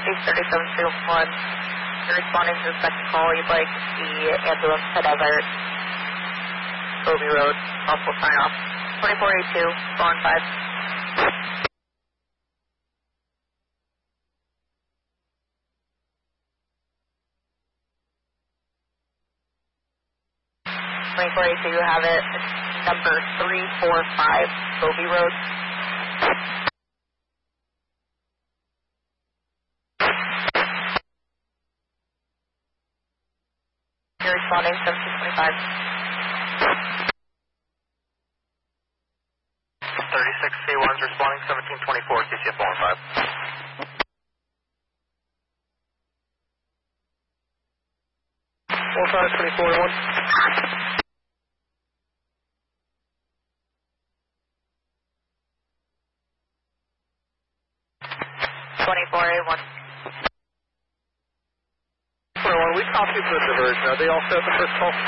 Case 3721. You're responding to the second call. You'd like the ambulance to divert Kobe Road. Possible sign off. 2482, phone 5. 2482, you have it. It's number 345, Kobe Road. You're responding 1725. 36C1's responding 1724, CCF 15. 4524-1. 2481. 401, we copied the diversion. Are they all set the first call?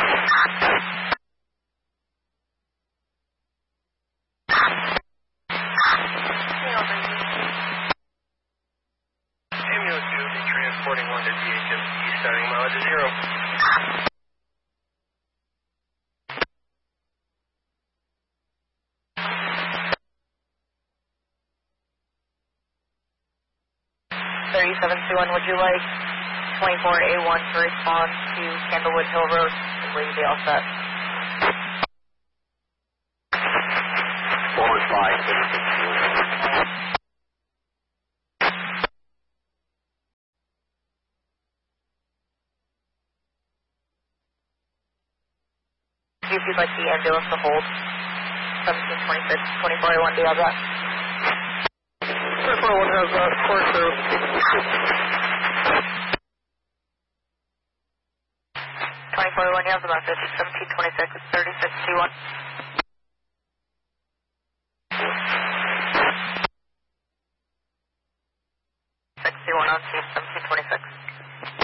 Ambulance 2 will be transporting 1 to DHMC, starting mileage of 0. Would you like 24A1 to respond to Candlewood Hill Road? Will you be all set? Forward 5, See if you'd like the ambulance to hold. 1726, 24A1, do you have that? 401 has court service. 24A1, you have the message. 1726, 36C1. 6C1 on scene, 1726.